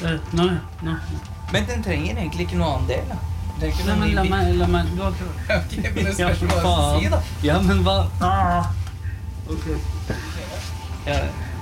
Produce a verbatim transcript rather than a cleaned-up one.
Uh, nå, nå. Men den trenger egentlig ikke noe annen del, da. Det er ikke Nei, noe men la ny bit. meg, la meg, du har Ok, men det Ja, spørs hva du faen. si, da. Ja, men hva? Ah. Ok. Ja,